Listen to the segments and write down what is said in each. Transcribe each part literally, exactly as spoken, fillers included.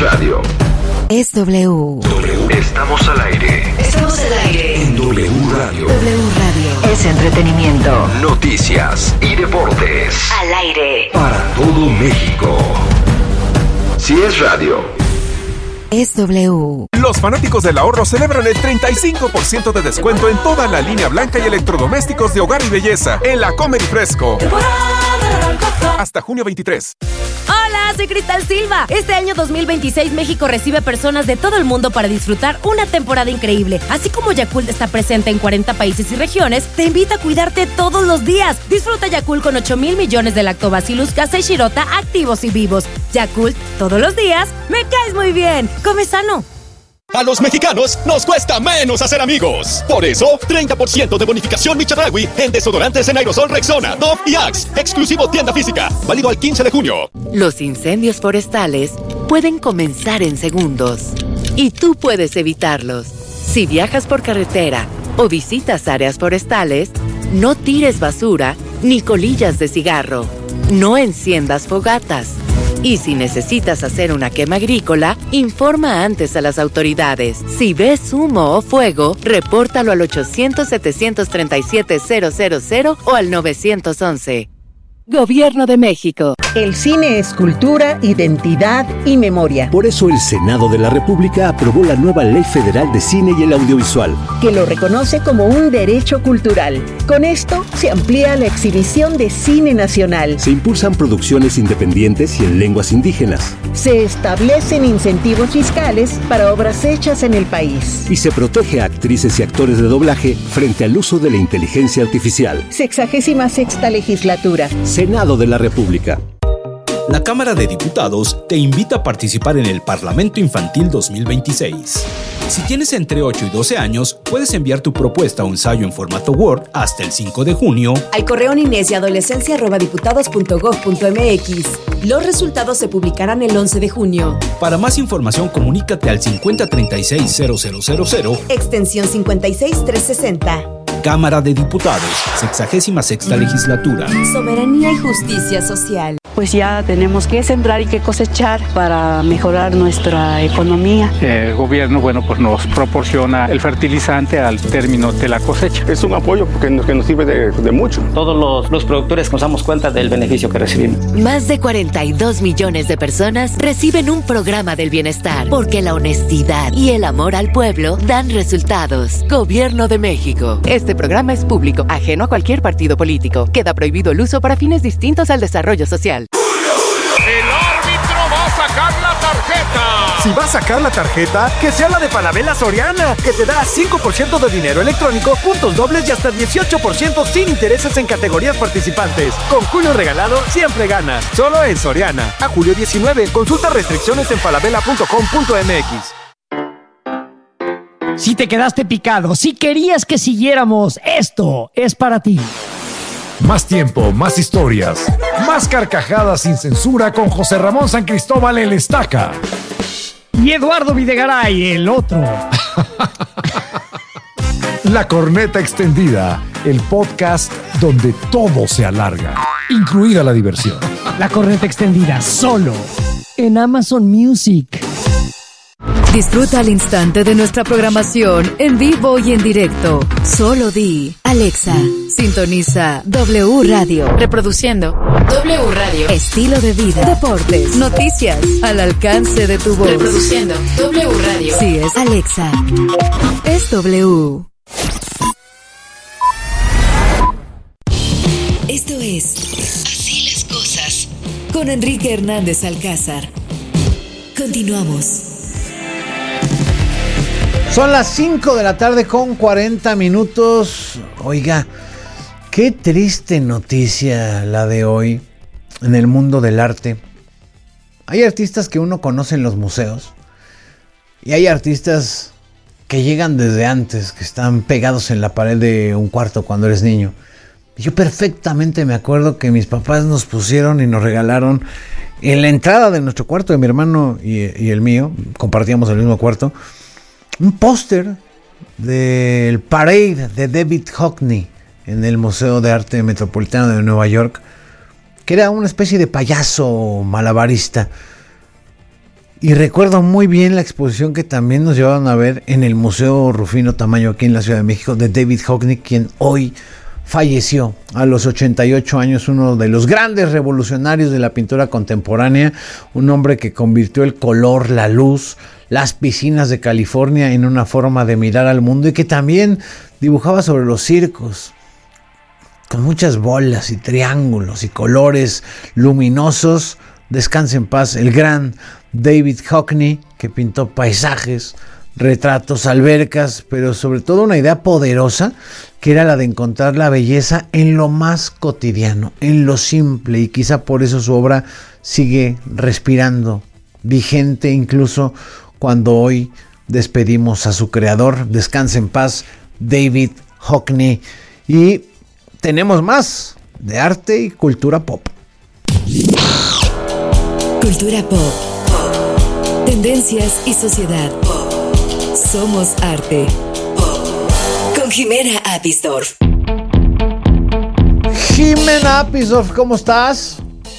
radio. Es W. W. Estamos al aire. Estamos al aire. En W Radio. W Radio. Es entretenimiento. Noticias y deportes. Al aire. Para todo México. Si es radio. Es W. Los fanáticos del ahorro celebran el treinta y cinco por ciento de descuento en toda la línea blanca y electrodomésticos de hogar y belleza en la Comer y Fresco. Hasta junio veintitrés. Hola, soy Cristal Silva. Este año dos mil veintiséis México recibe personas de todo el mundo para disfrutar una temporada increíble. Así como Yakult está presente en cuarenta países y regiones, te invita a cuidarte todos los días. Disfruta Yakult con ocho mil millones de Lactobacillus casei shirota activos y vivos. Yakult, todos los días, me caes muy bien. Come sano. A los mexicanos nos cuesta menos hacer amigos. Por eso, treinta por ciento de bonificación Michedraui en desodorantes en aerosol Rexona, Dove y Axe. Exclusivo tienda física. Válido al quince de junio. Los incendios forestales pueden comenzar en segundos. Y tú puedes evitarlos. Si viajas por carretera o visitas áreas forestales, no tires basura ni colillas de cigarro. No enciendas fogatas. Y si necesitas hacer una quema agrícola, informa antes a las autoridades. Si ves humo o fuego, repórtalo al ochocientos, setecientos treinta y siete, cero cero cero o al nueve once. Gobierno de México. El cine es cultura, identidad y memoria. Por eso el Senado de la República aprobó la nueva Ley Federal de Cine y el Audiovisual, que lo reconoce como un derecho cultural. Con esto se amplía la exhibición de cine nacional. Se impulsan producciones independientes y en lenguas indígenas. Se establecen incentivos fiscales para obras hechas en el país. Y se protege a actrices y actores de doblaje frente al uso de la inteligencia artificial. Sexagésima sexta legislatura. Senado de la República. La Cámara de Diputados te invita a participar en el Parlamento Infantil dos mil veintiséis. Si tienes entre ocho y doce años, puedes enviar tu propuesta o ensayo en formato Word hasta el cinco de junio al correo niñez y adolescencia arroba diputados punto gob punto mx. Los resultados se publicarán el once de junio. Para más información, comunícate al cincuenta treinta y seis cero cero cero cero, extensión cincuenta y seis trescientos sesenta. Cámara de Diputados, sexagésima sexta legislatura. Soberanía y justicia social. Pues ya tenemos que sembrar y que cosechar para mejorar nuestra economía. El gobierno, bueno, pues nos proporciona el fertilizante al término de la cosecha. Es un apoyo que nos, que nos sirve de, de mucho. Todos los, los productores nos damos cuenta del beneficio que recibimos. Más de cuarenta y dos millones de personas reciben un programa del bienestar, porque la honestidad y el amor al pueblo dan resultados. Gobierno de México. Este programa es público, ajeno a cualquier partido político. Queda prohibido el uso para fines distintos al desarrollo social. El árbitro va a sacar la tarjeta. Si va a sacar la tarjeta, que sea la de Falabella Soriana, que te da cinco por ciento de dinero electrónico, puntos dobles y hasta dieciocho por ciento sin intereses en categorías participantes. Con Julio Regalado siempre ganas. Solo en Soriana. A julio diecinueve. Consulta restricciones en falabella punto com punto mx. Si te quedaste picado, si querías que siguiéramos, esto es para ti. Más tiempo, más historias, más carcajadas sin censura con José Ramón San Cristóbal el Estaca. Y Eduardo Videgaray, el otro. La Corneta Extendida, el podcast donde todo se alarga, incluida la diversión. La Corneta Extendida, solo en Amazon Music. Disfruta al instante de nuestra programación en vivo y en directo. Solo di, Alexa, sintoniza W Radio. Reproduciendo W Radio. Estilo de vida, deportes, noticias, al alcance de tu voz. Reproduciendo W Radio. Sí, es Alexa. Es W. Esto es Así las Cosas con Enrique Hernández Alcázar. Continuamos. Son las cinco de la tarde con cuarenta minutos. Oiga, qué triste noticia la de hoy en el mundo del arte. Hay artistas que uno conoce en los museos y hay artistas que llegan desde antes, que están pegados en la pared de un cuarto cuando eres niño. Yo perfectamente me acuerdo que mis papás nos pusieron y nos regalaron en la entrada de nuestro cuarto, de mi hermano y, y el mío, compartíamos el mismo cuarto, un póster del Parade de David Hockney en el Museo de Arte Metropolitano de Nueva York, que era una especie de payaso malabarista. Y recuerdo muy bien la exposición que también nos llevaron a ver en el Museo Rufino Tamayo aquí en la Ciudad de México de David Hockney, quien hoy falleció a los ochenta y ocho años, uno de los grandes revolucionarios de la pintura contemporánea, un hombre que convirtió el color, la luz, las piscinas de California en una forma de mirar al mundo y que también dibujaba sobre los circos con muchas bolas y triángulos y colores luminosos. Descanse en paz el gran David Hockney, que pintó paisajes, retratos, albercas, pero sobre todo una idea poderosa que era la de encontrar la belleza en lo más cotidiano, en lo simple, y quizá por eso su obra sigue respirando, vigente incluso cuando hoy despedimos a su creador. Descanse en paz David Hockney. Y tenemos más de arte y cultura pop. Cultura pop. Tendencias y sociedad. Somos arte. Con Jimena Apisdorf. Jimena Apisdorf, ¿cómo estás?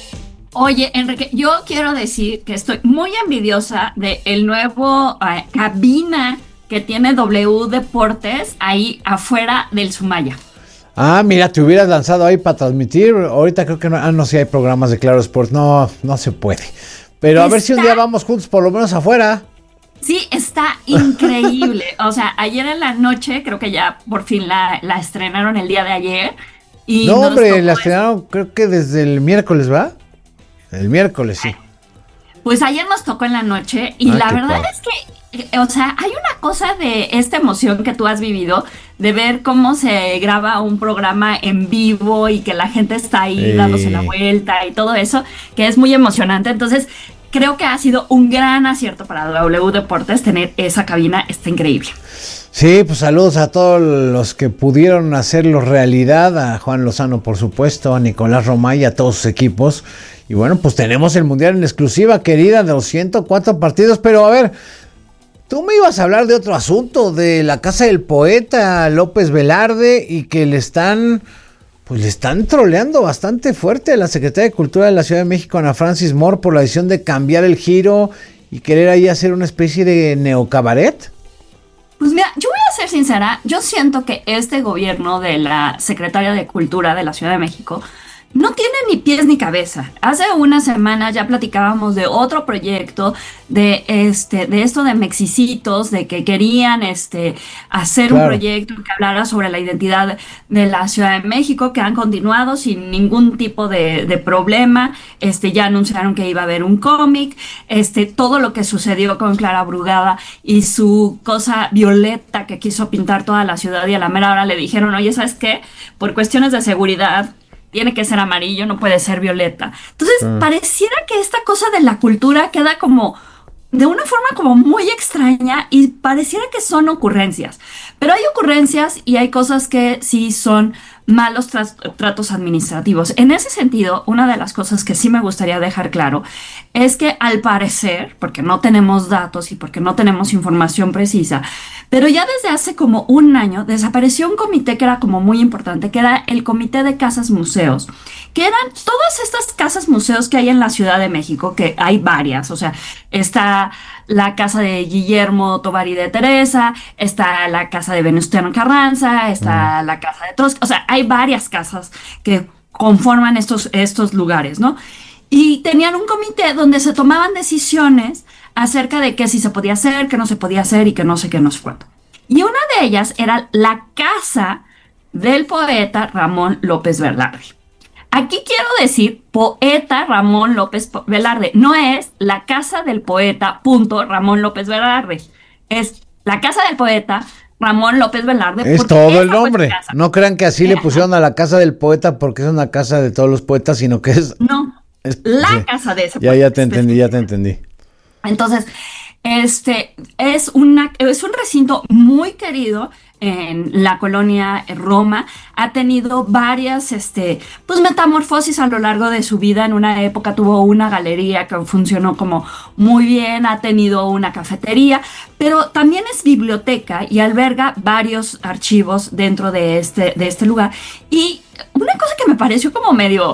Oye, Enrique, yo quiero decir que estoy muy envidiosa del nuevo eh, cabina que tiene W Deportes ahí afuera del Sumaya. Ah, mira, te hubieras lanzado ahí para transmitir. Ahorita creo que no, ah, no sé si hay programas de Claro Sport. No, no se puede. Pero a está, ver si un día vamos juntos, por lo menos afuera. Sí, está increíble. O sea, ayer en la noche, creo que ya por fin la, la estrenaron el día de ayer. Y no, hombre, la estrenaron eso. Creo que desde el miércoles, ¿va? El miércoles, sí. Pues ayer nos tocó en la noche y ah, la verdad padre. es que, o sea, hay una cosa de esta emoción que tú has vivido, de ver cómo se graba un programa en vivo y que la gente está ahí eh. dándose la vuelta y todo eso, que es muy emocionante. Entonces, creo que ha sido un gran acierto para W Deportes tener esa cabina, está increíble. Sí, pues saludos a todos los que pudieron hacerlo realidad, a Juan Lozano, por supuesto, a Nicolás Romay y a todos sus equipos. Y bueno, pues tenemos el Mundial en exclusiva, querida, de los ciento cuatro partidos. Pero a ver, tú me ibas a hablar de otro asunto, de la casa del poeta López Velarde, y que le están, pues le están troleando bastante fuerte a la Secretaría de Cultura de la Ciudad de México, Ana Francis Moore, por la decisión de cambiar el giro y querer ahí hacer una especie de neocabaret. Pues mira, yo voy a ser sincera, yo siento que este gobierno de la Secretaría de Cultura de la Ciudad de México no tiene ni pies ni cabeza. Hace una semana ya platicábamos de otro proyecto, de este, de esto de Mexicitos, de que querían este, hacer claro. un proyecto que hablara sobre la identidad de la Ciudad de México, que han continuado sin ningún tipo de, de problema. Este, ya anunciaron que iba a haber un cómic, este, todo lo que sucedió con Clara Brugada y su cosa violeta que quiso pintar toda la ciudad, y a la mera hora le dijeron, oye, ¿sabes qué? Por cuestiones de seguridad, tiene que ser amarillo, no puede ser violeta. Entonces, ah. pareciera que esta cosa de la cultura queda como de una forma como muy extraña y pareciera que son ocurrencias. Pero hay ocurrencias y hay cosas que sí son malos tra- tratos administrativos. En ese sentido, una de las cosas que sí me gustaría dejar claro es que al parecer, porque no tenemos datos y porque no tenemos información precisa, pero ya desde hace como un año desapareció un comité que era como muy importante, que era el Comité de Casas Museos, que eran todas estas casas museos que hay en la Ciudad de México, que hay varias, o sea, está la casa de Guillermo Tovar y de Teresa, está la casa de Venustiano Carranza, está mm. la casa de Trotsky, o sea, hay varias casas que conforman estos, estos lugares, ¿no? Y tenían un comité donde se tomaban decisiones acerca de qué sí se podía hacer, qué no se podía hacer y que no sé qué, no sé cuánto. Y una de ellas era la casa del poeta Ramón López Velarde. Aquí quiero decir poeta Ramón López Velarde, no es la casa del poeta punto Ramón López Velarde, es la casa del poeta Ramón López Velarde. Es todo el nombre, no crean que así eh, le pusieron a la casa del poeta porque es una casa de todos los poetas, sino que es... No, es, la sí. casa de ese ya, poeta. Ya te entendí, ya te entendí. Entonces, este es, una, es un recinto muy querido en la colonia Roma. Ha tenido varias este, pues, metamorfosis a lo largo de su vida. En una época tuvo una galería que funcionó como muy bien, ha tenido una cafetería, pero también es biblioteca y alberga varios archivos dentro de este, de este lugar. Y una cosa que me pareció como medio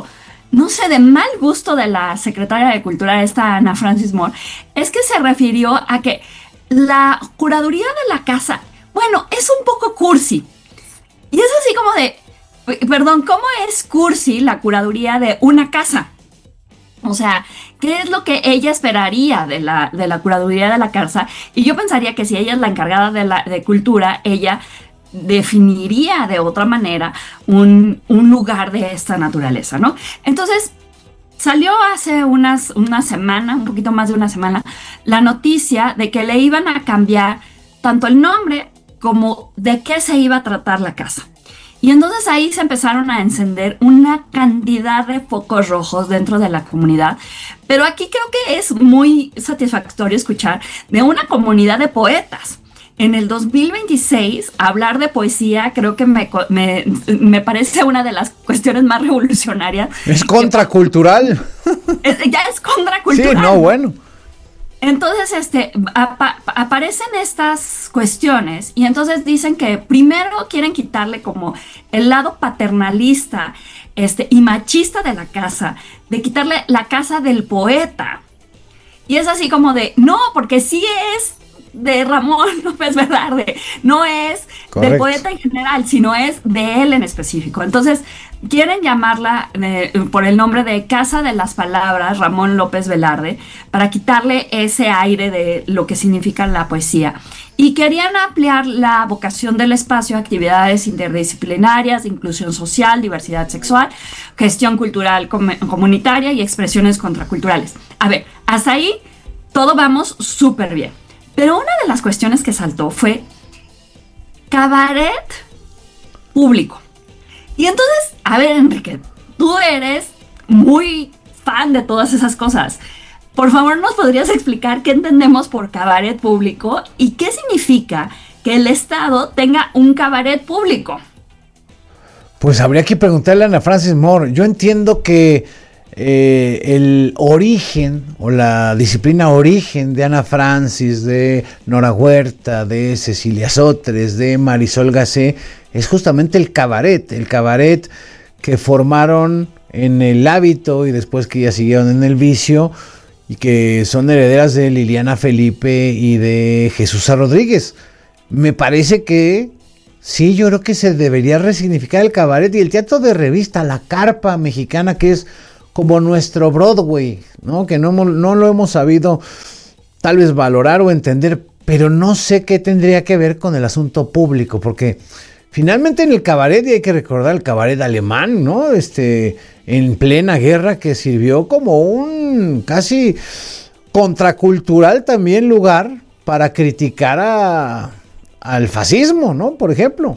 no sé, de mal gusto de la secretaria de Cultura, esta Ana Francis Moore, es que se refirió a que la curaduría de la casa, bueno, es un poco cursi. Y es así como de, perdón, ¿cómo es cursi la curaduría de una casa? O sea, ¿qué es lo que ella esperaría de la, de la curaduría de la casa? Y yo pensaría que si ella es la encargada de, la, de cultura, ella definiría de otra manera un, un lugar de esta naturaleza, ¿no? Entonces, salió hace unas, una semana, un poquito más de una semana, la noticia de que le iban a cambiar tanto el nombre como de qué se iba a tratar la casa. Y entonces ahí se empezaron a encender una cantidad de focos rojos dentro de la comunidad. Pero aquí creo que es muy satisfactorio escuchar de una comunidad de poetas. En el dos mil veintiséis, hablar de poesía creo que me, me, me parece una de las cuestiones más revolucionarias. Es contracultural. Es, ya es contracultural. Sí, no, bueno. Entonces, este, apa- aparecen estas cuestiones y entonces dicen que primero quieren quitarle como el lado paternalista, este, y machista de la casa, de quitarle la casa del poeta. Y es así como de, no, porque sí es de Ramón López Velarde, no es Correcto. Del poeta en general, sino es de él en específico. Entonces, quieren llamarla eh, por el nombre de Casa de las Palabras, Ramón López Velarde, para quitarle ese aire de lo que significa la poesía. Y querían ampliar la vocación del espacio a actividades interdisciplinarias, inclusión social, diversidad sexual, gestión cultural com- comunitaria y expresiones contraculturales. A ver, hasta ahí todo vamos súper bien. Pero una de las cuestiones que saltó fue cabaret público. Y entonces, a ver, Enrique, tú eres muy fan de todas esas cosas. Por favor, ¿nos podrías explicar qué entendemos por cabaret público y qué significa que el Estado tenga un cabaret público? Pues habría que preguntarle a Ana Francis Moore. Yo entiendo que eh, el origen o la disciplina origen de Ana Francis, de Nora Huerta, de Cecilia Sotres, de Marisol Gacé, es justamente el cabaret, el cabaret que formaron en el hábito y después que ya siguieron en el vicio y que son herederas de Liliana Felipe y de Jesús Rodríguez. Me parece que sí, yo creo que se debería resignificar el cabaret y el teatro de revista, la carpa mexicana, que es como nuestro Broadway, ¿no? Que no, no lo hemos sabido tal vez valorar o entender, pero no sé qué tendría que ver con el asunto público, porque finalmente en el cabaret, y hay que recordar el cabaret alemán, ¿no? Este, en plena guerra, que sirvió como un casi contracultural también lugar para criticar a, al fascismo, ¿no? Por ejemplo.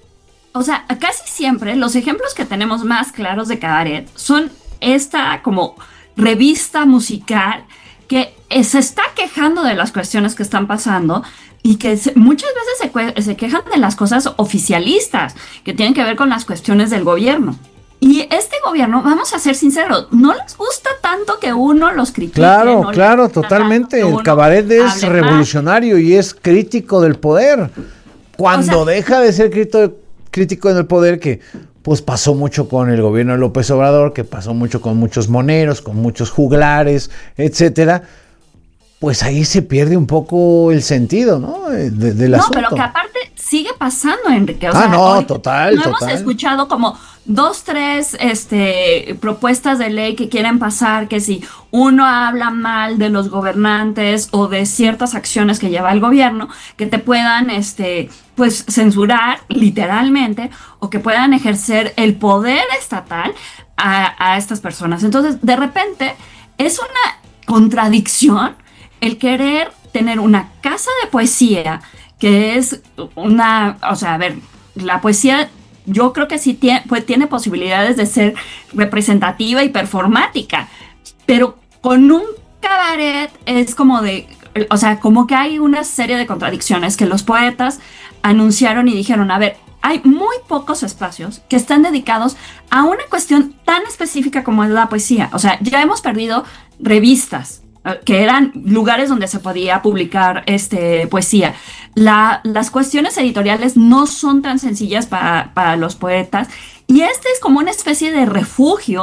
O sea, casi siempre los ejemplos que tenemos más claros de cabaret son esta como revista musical que se está quejando de las cuestiones que están pasando y que se, muchas veces se, se quejan de las cosas oficialistas que tienen que ver con las cuestiones del gobierno. Y este gobierno, vamos a ser sinceros, no les gusta tanto que uno los critique. Claro, no claro, totalmente. El cabaret es revolucionario mal. Y es crítico del poder. Cuando o sea, deja de ser crítico, crítico del poder, que pues pasó mucho con el gobierno de López Obrador, que pasó mucho con muchos moneros, con muchos juglares, etcétera, pues ahí se pierde un poco el sentido, ¿no? De, del no, asunto. Pero que aparte sigue pasando, Enrique. O ah, sea, no, total, no total. hemos escuchado como dos, tres este, propuestas de ley que quieren pasar, que si uno habla mal de los gobernantes o de ciertas acciones que lleva el gobierno, que te puedan este, pues, censurar literalmente o que puedan ejercer el poder estatal a, a estas personas. Entonces, de repente, es una contradicción el querer tener una casa de poesía que es una, o sea, a ver, la poesía yo creo que sí tiene, pues, tiene posibilidades de ser representativa y performática, pero con un cabaret es como de, o sea, como que hay una serie de contradicciones que los poetas anunciaron y dijeron, a ver, hay muy pocos espacios que están dedicados a una cuestión tan específica como es la poesía. O sea, ya hemos perdido revistas que eran lugares donde se podía publicar este, poesía. La, las cuestiones editoriales no son tan sencillas para, para los poetas y este es como una especie de refugio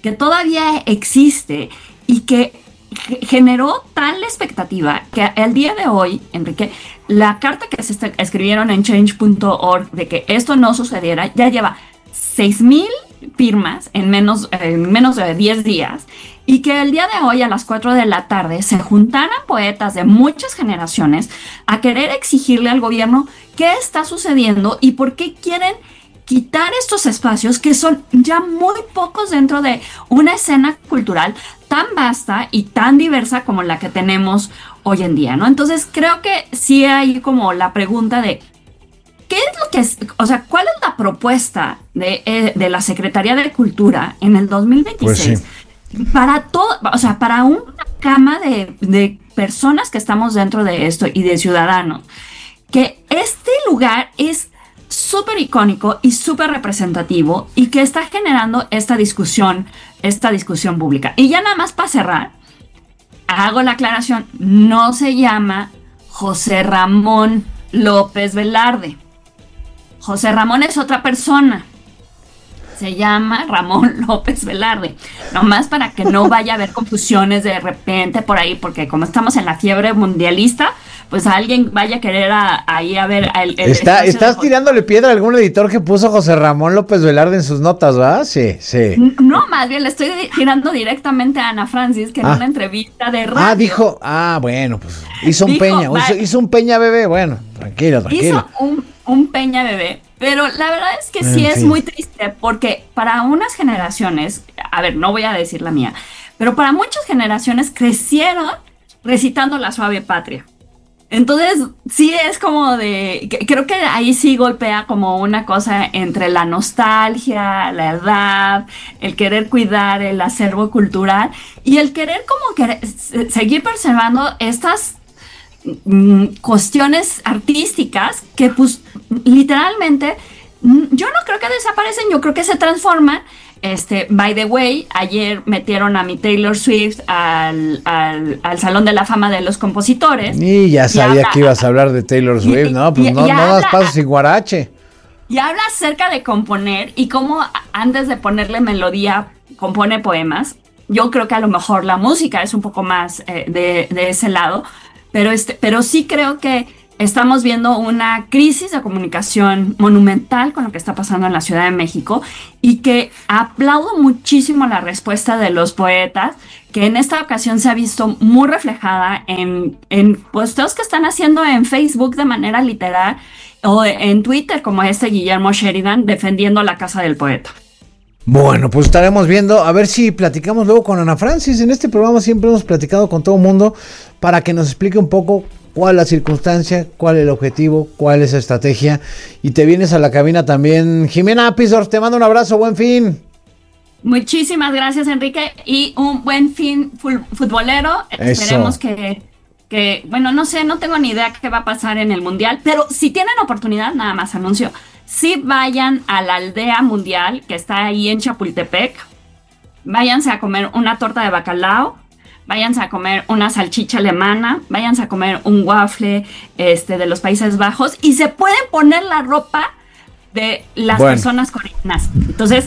que todavía existe y que generó tal expectativa que al día de hoy, Enrique, la carta que se escribieron en change punto org de que esto no sucediera ya lleva seis mil firmas en menos, en menos de diez días, y que el día de hoy a las cuatro de la tarde se juntaran poetas de muchas generaciones a querer exigirle al gobierno qué está sucediendo y por qué quieren quitar estos espacios que son ya muy pocos dentro de una escena cultural tan vasta y tan diversa como la que tenemos hoy en día, ¿no? Entonces creo que sí hay como la pregunta de ¿qué es lo que es, o sea, cuál es la propuesta de, eh, de la Secretaría de Cultura en el dos mil veintiséis? Pues sí. Para todo, o sea, para una gama de, de personas que estamos dentro de esto y de ciudadanos, que este lugar es súper icónico y súper representativo y que está generando esta discusión, esta discusión pública. Y ya nada más para cerrar, hago la aclaración, no se llama José Ramón López Velarde. José Ramón es otra persona. Se llama Ramón López Velarde. Nomás para que no vaya a haber confusiones de repente por ahí, porque como estamos en la fiebre mundialista, pues alguien vaya a querer a, ahí a ver el, el Está, ¿Estás tirándole piedra a algún editor que puso José Ramón López Velarde en sus notas, ¿verdad? Sí, sí. No, más bien le estoy tirando directamente a Ana Francis, que ah. en una entrevista de radio. Ah, dijo, ah, bueno, pues hizo un dijo, Peña, hizo, hizo un Peña bebé, bueno, tranquilo, tranquilo. Hizo un, un Peña bebé, pero la verdad es que sí en es fin. muy triste, porque para unas generaciones, a ver, no voy a decir la mía, pero para muchas generaciones crecieron recitando La Suave Patria. Entonces, sí es como de, creo que ahí sí golpea como una cosa entre la nostalgia, la edad, el querer cuidar el acervo cultural y el querer como querer, seguir preservando estas mm, cuestiones artísticas que pues literalmente, yo no creo que desaparecen, yo creo que se transforman. Este, by the way, ayer metieron a mi Taylor Swift al, al, al Salón de la Fama de los Compositores. Y ya sabía y habla, que ibas a hablar de Taylor Swift, y, ¿no? Pues y, no, y no habla, das pasos sin guarache. Y habla acerca de componer y cómo antes de ponerle melodía compone poemas. Yo creo que a lo mejor la música es un poco más eh, de, de ese lado, pero, este, pero sí creo que estamos viendo una crisis de comunicación monumental con lo que está pasando en la Ciudad de México y que aplaudo muchísimo la respuesta de los poetas, que en esta ocasión se ha visto muy reflejada en, en posteos que están haciendo en Facebook de manera literal o en Twitter, como este Guillermo Sheridan defendiendo la Casa del Poeta. Bueno, pues estaremos viendo, a ver si platicamos luego con Ana Francis. En este programa siempre hemos platicado con todo el mundo para que nos explique un poco cuál es la circunstancia, cuál es el objetivo, cuál es la estrategia. Y te vienes a la cabina también. Jimena Apizor, te mando un abrazo, buen fin. Muchísimas gracias, Enrique, y un buen fin futbolero. Eso. Esperemos que, que, bueno, no sé, no tengo ni idea qué va a pasar en el Mundial, pero si tienen oportunidad, nada más anuncio, sí vayan a la aldea mundial que está ahí en Chapultepec, váyanse a comer una torta de bacalao, váyanse a comer una salchicha alemana, váyanse a comer un waffle este, de los Países Bajos y se pueden poner la ropa de las bueno. personas coreanas. Entonces,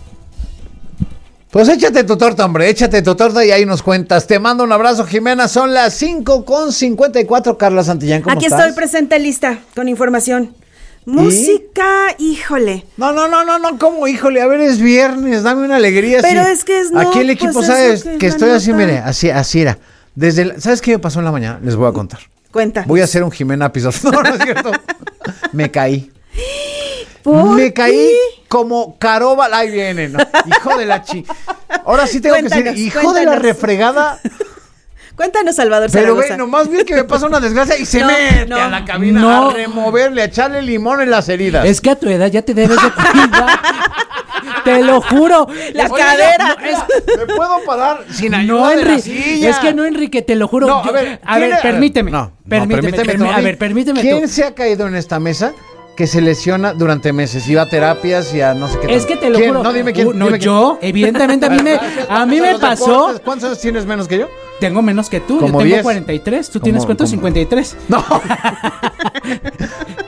pues échate tu torta, hombre, échate tu torta y ahí nos cuentas. Te mando un abrazo, Jimena. Son las cinco con cincuenta y cuatro. Carla Santillán, ¿cómo Aquí estás? Aquí estoy presente, lista, con información. Música, ¿Y? híjole. No, no, no, no, no, ¿cómo? Híjole, a ver, es viernes, dame una alegría. Pero así. es que es no. Aquí el equipo, pues ¿sabes? Que, que estoy así, mire, así, así era. Desde el, ¿sabes qué me pasó en la mañana? Les voy a contar. Cuenta. Voy a hacer un Jimena Apizor. No, no es cierto. Me caí. ¿Por Me caí qué? como caroba. Ahí viene, ¿no? Hijo de la chi. Ahora sí tengo cuéntanos, que decir, hijo cuéntanos. de la refregada. Cuéntanos, Salvador Pero Zaragoza. bueno, más bien que me pasa una desgracia y se no, mete no. a la cabina no. a removerle, a echarle limón en las heridas. Es que a tu edad ya te debes de cuidar. Te lo juro. La Oye, cadera. No, es, ¿me puedo parar sin ayuda no, Enrique, de la silla? Es que no, Enrique, te lo juro. No, yo, a ver, a ver permíteme. No, permíteme. no, permíteme permí, a ver, permíteme ¿Quién tú. se ha caído en esta mesa que se lesiona durante meses y va a terapias y a no sé qué? Es tal? que te lo ¿Quién? juro. No, dime quién. Uh, no, dime yo, quién. evidentemente a mí me, a mí me pasó. Deportes, ¿cuántos años tienes menos que yo? Tengo menos que tú, Como yo tengo diez. cuarenta y tres. ¿Tú ¿Cómo, tienes cuántos? cómo? cincuenta y tres. No.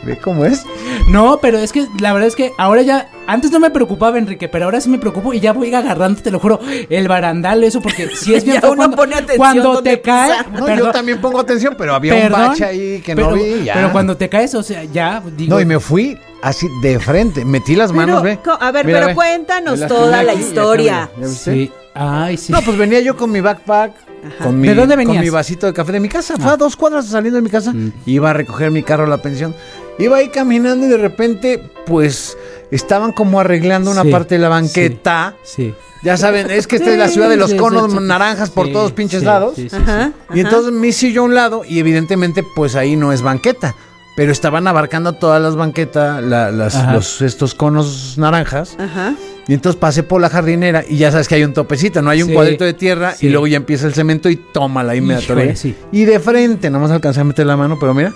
¿Ve cómo es? No, pero es que la verdad es que ahora ya, antes no me preocupaba, Enrique, pero ahora sí me preocupo y ya voy agarrando, te lo juro, el barandal, eso, porque si es bien Ya uno cuando, pone atención cuando donde te cae. pisa. No, perdón, yo también pongo atención, pero había perdón, un bache ahí que pero, no vi. Ya. Pero cuando te caes, o sea, ya digo. No, y me fui así de frente, metí las Pero, manos, ve. co- a ver, Mira, pero ve. cuéntanos Me toda lastimé la aquí y historia. acá, mira, ¿ya viste? Sí. Ay, sí. No, pues venía yo con mi backpack, con mi, ¿De dónde venías? con mi vasito de café de mi casa. Fue a dos cuadras saliendo de mi casa. Mm. Iba a recoger mi carro a la pensión. Iba ahí caminando y de repente, pues, estaban como arreglando una Sí, parte de la banqueta. Sí. Ya saben, es que esta es la ciudad de los Sí, conos sí, sí. naranjas por Sí, todos pinches sí, lados. sí, sí, Ajá, Y ajá. entonces me hice yo a un lado y evidentemente, pues ahí no es banqueta. Pero estaban abarcando todas las banquetas, la- las, Ajá. los, estos conos naranjas. Ajá. Y entonces pasé por la jardinera y ya sabes que hay un topecito, no hay un Sí, cuadrito de tierra sí. y luego ya empieza el cemento y tómala, ahí me Híjole, atoré. sí. Y de frente, nomás alcancé a meter la mano, pero mira.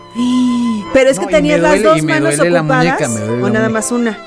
Pero es que No, y tenías me las duele- dos y me manos duele la ocupadas muñeca, me duele o la nada muñeca. más una.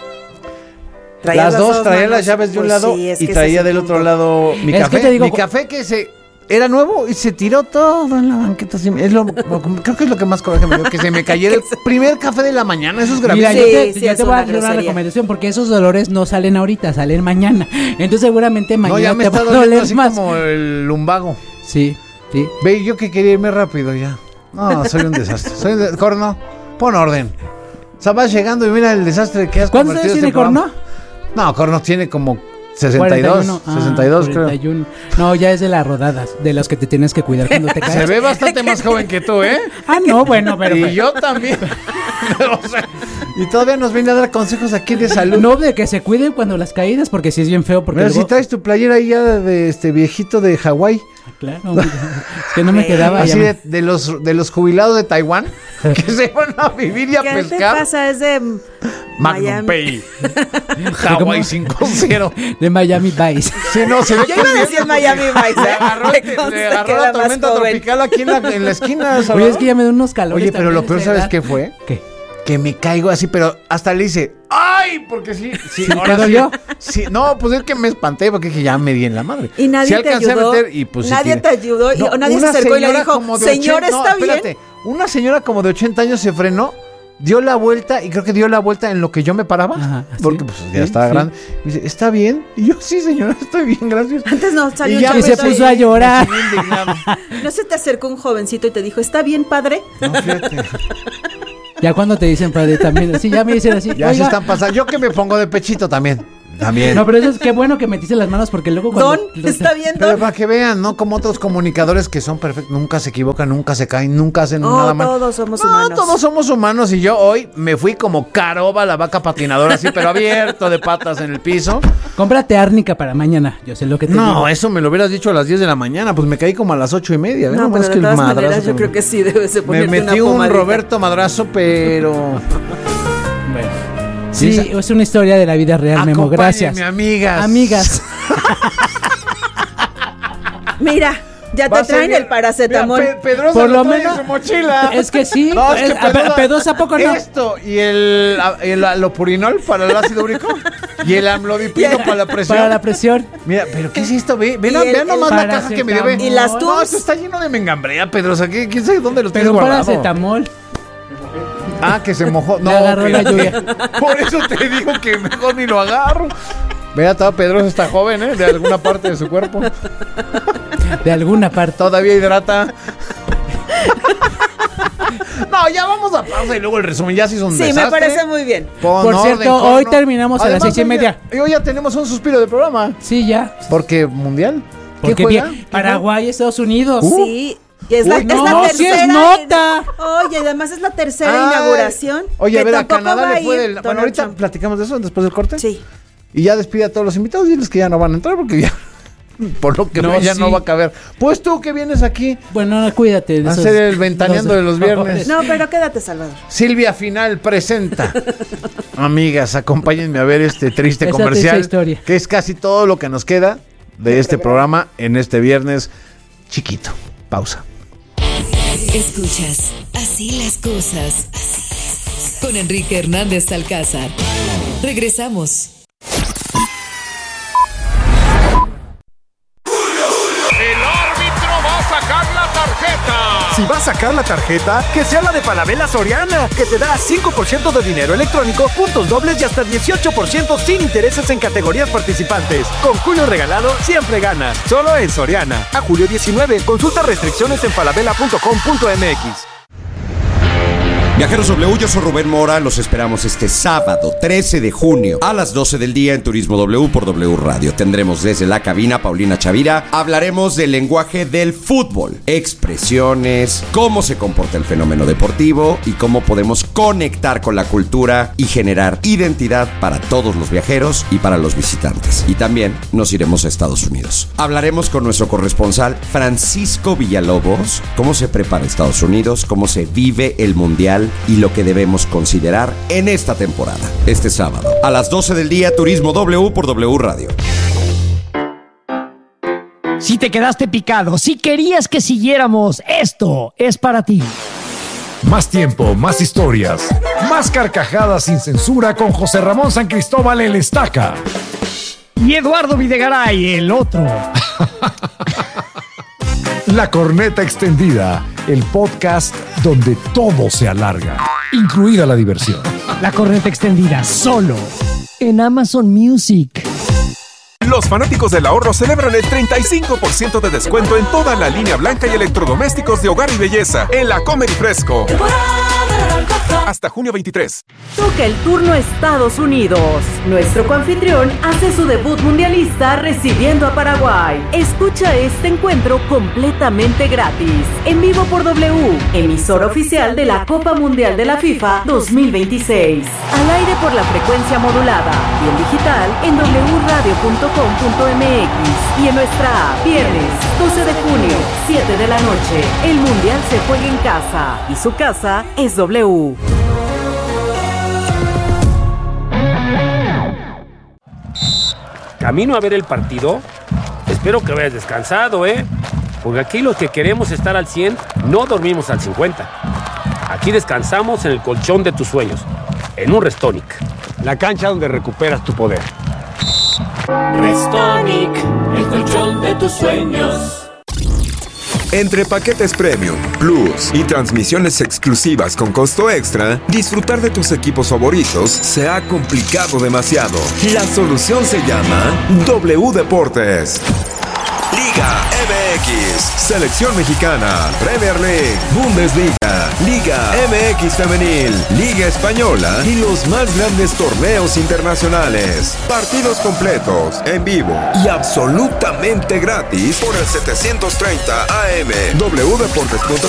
Traías Las dos, traía manos. las llaves de un Pues lado sí, es y que traía ese es el del otro punto. lado mi Es que café. te digo- mi café que se era nuevo y se tiró todo en la banqueta. así, Es lo, creo que es lo que más coraje me dio, que se me cayera el primer café de la mañana. Eso es Mira, gravísimo. yo te, Sí, ya es te voy a una dar una grosería. recomendación porque esos dolores no salen ahorita, salen mañana. Entonces seguramente mañana No, ya me te va está a doliendo doler así más. como el lumbago. Sí, sí. Ve, yo que quería irme rápido ya. No, soy un desastre. Soy un de- Corno, pon orden. O sea, vas llegando y mira el desastre que has ¿Cuántos convertido años este tiene Corno? programa. No, Corno tiene como sesenta y dos. cuarenta y uno. Ah, sesenta y dos, creo. cuarenta y uno. No, ya es de las rodadas, de las que te tienes que cuidar cuando te caes. Se ve bastante más joven que tú, ¿eh? Ah, no, bueno, pero... Y yo también. O sea, y todavía nos viene a dar consejos aquí de salud. No, de que se cuiden cuando las caídas, porque si es bien feo, porque Mira, luego... si traes tu playera ahí ya de, de este viejito de Hawái. Claro, mira, es que no me quedaba Así ya. de, de los de los jubilados de Taiwán que se van a vivir y a ¿Qué te pescar. pasa? Es de Magnum Miami. Pay. Hawái cinco cero. De Miami Vice. Sí, no, se ve Yo que iba a es decir bien- Miami Vice. Le ¿eh? agarró, Me le consta que agarró era la más tormenta joven. tropical aquí en la, en la esquina. Oye, Salvador. es que ya me da unos calores. Oye, pero también lo a peor, esa ¿sabes edad. qué fue? ¿Qué? Que me caigo así, pero hasta le hice ¡ay! Porque sí, sí, ¿Sí ahora te dolió? sí, sí. No, pues es que me espanté porque dije, ya me di en la madre. Y nadie Sí te alcancé a ayudó. meter y, pues, sí nadie tiré. te ayudó. Y, No, o nadie se una acercó y le señora dijo, como de señor, ochenta no, ¿está bien? espérate, una señora como de ochenta años se frenó, dio la vuelta y creo que dio la vuelta en lo que yo me paraba. Ajá, porque sí, pues ya sí, estaba sí. grande. Y dice, ¿está bien? Y yo, sí, señora, estoy bien, gracias. Antes no salió Y ya un Y se chavito puso a y- llorar. Me sentí indignado. ¿No se te acercó un jovencito y te dijo, ¿está bien, padre? No, fíjate. Ya cuando te dicen padre también. Sí, ya me dicen así. Ya se "Oiga". están pasando. Yo que me pongo de pechito también. También. No, pero eso es qué bueno que metiste las manos porque luego cuando... Don, ¿está bien, Pero Don? para que vean, ¿no? Como otros comunicadores que son perfectos, nunca se equivocan, nunca se caen, nunca hacen Oh, nada mal. todos somos No, humanos. todos somos humanos y yo hoy me fui como caroba, la vaca patinadora, así, pero abierto de patas en el piso. Cómprate árnica para mañana. Yo sé lo que te No, digo. eso me lo hubieras dicho a las diez de la mañana, pues me caí como a las ocho y media. No, pero de todas maneras yo creo que sí debes de Me ponerte metí una un pomadita. Roberto Madrazo, pero... Bueno. Sí, es una historia de la vida real, Memo. Gracias. Acompáñenme, amigas. Amigas. Mira, ya Va te a ser traen bien. el paracetamol. Mira, Pe- Pedrosa Por lo lo trae en menos- su mochila. Es que sí. No, es que es- a- Pedrosa- Pedrosa, ¿a poco no? Esto y el, el alopurinol para el ácido úrico y el amlodipino para la presión. Para la presión. Mira, pero ¿qué es esto? Ve, ven, Y el- vean nomás el la caja que me dio. ve. Y las No, Tums. esto está lleno de mengambrea, Pedrosa. ¿Qué, ¿Quién sabe dónde lo tienes Pero un guardado? paracetamol. Ah, que se mojó. No, Le agarró que- la lluvia. Por eso te digo que mejor ni lo agarro. Vea, todo Pedrosa está joven, ¿eh? De alguna parte de su cuerpo. De alguna parte. Todavía hidrata. No, ya vamos a pausa y luego el resumen. Ya se hizo un Sí, desastre. me parece muy bien. Pon Por orden, cierto, Corno. hoy terminamos a las Además, seis y hoy media. ya- Y hoy ya tenemos un suspiro de programa. Sí, ya. Porque mundial. ¿Qué Porque juega? bien, Paraguay, Estados Unidos. Uh. Sí. Y es, la, Uy, es no, la sí es tercera. nota. Oye, además es la tercera Ay. inauguración. Oye, que a ver, a tampoco va Canadá a le fue ir del... Donald Bueno, ahorita Trump. platicamos de eso después del corte. Sí. Y ya despide a todos los invitados. Diles que ya no van a entrar porque ya... Por lo que No, veo, ya sí. no va a caber. Pues tú que vienes aquí Bueno, cuídate. de a esos- hacer el ventaneando de los viernes. favores. No, pero quédate, Salvador. Silvia Final presenta. Amigas, acompáñenme a ver este triste Esa comercial, triste historia. que es casi todo lo que nos queda de este programa en este viernes chiquito. Pausa. Escuchas Así las cosas. Así las cosas. Con Enrique Hernández Alcázar. Regresamos. El árbitro va a sacar la tarjeta. Si vas a sacar la tarjeta, que sea la de Falabella Soriana, que te da cinco por ciento de dinero electrónico, puntos dobles y hasta dieciocho por ciento sin intereses en categorías participantes. Con Julio Regalado siempre ganas. Solo en Soriana. A julio diecinueve. Consulta restricciones en falabella punto com punto m x. Viajeros W, yo soy Rubén Mora, los esperamos este sábado trece de junio a las doce del día en Turismo W por W Radio. Tendremos desde la cabina Paulina Chavira, hablaremos del lenguaje del fútbol, expresiones, cómo se comporta el fenómeno deportivo y cómo podemos conectar con la cultura y generar identidad para todos los viajeros y para los visitantes. Y también nos iremos a Estados Unidos. Hablaremos con nuestro corresponsal Francisco Villalobos, cómo se prepara Estados Unidos, cómo se vive el Mundial y lo que debemos considerar en esta temporada. Este sábado, a las doce del día, Turismo W por W Radio. Si te quedaste picado, si querías que siguiéramos, esto es para ti. Más tiempo, más historias, más carcajadas sin censura con José Ramón San Cristóbal el Estaca. Y Eduardo Videgaray, el otro. La Corneta Extendida, el podcast donde todo se alarga, incluida la diversión. La Corneta Extendida, solo en Amazon Music. Los fanáticos del ahorro celebran el treinta y cinco por ciento de descuento en toda la línea blanca y electrodomésticos de hogar y belleza en la Comer y Fresco. Hasta junio veintitrés. Toca el turno Estados Unidos. Nuestro coanfitrión hace su debut mundialista recibiendo a Paraguay. Escucha este encuentro completamente gratis. En vivo por W, emisora oficial de la Copa Mundial de la FIFA dos mil veintiséis. Al aire por la frecuencia modulada y en digital en doble u radio punto com punto m x y en nuestra app. Viernes doce de junio, siete de la noche. El Mundial se juega en casa y su casa es W. Camino a ver el partido. Espero que hayas descansado, ¿eh? Porque aquí los que queremos estar al cien no dormimos al cincuenta. Aquí descansamos en el colchón de tus sueños, en un Restonic. La cancha donde recuperas tu poder. Restonic, el colchón de tus sueños. Entre paquetes Premium, Plus y transmisiones exclusivas con costo extra, disfrutar de tus equipos favoritos se ha complicado demasiado. La solución se llama W Deportes. Liga M X, Selección Mexicana, Premier League, Bundesliga, Liga M X Femenil, Liga Española y los más grandes torneos internacionales. Partidos completos, en vivo y absolutamente gratis por el setecientos treinta A M. w deportes punto com